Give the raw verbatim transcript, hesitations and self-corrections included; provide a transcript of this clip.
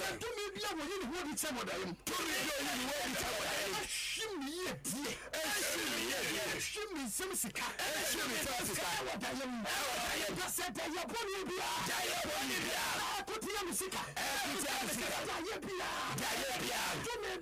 to me be a woman who would tell what I am. To me, you will tell what I am. Shimmy, dear. Shimmy, shimmy, some sick. Shimmy, what I am. I am just said that your body be a diabolic. Put him sick.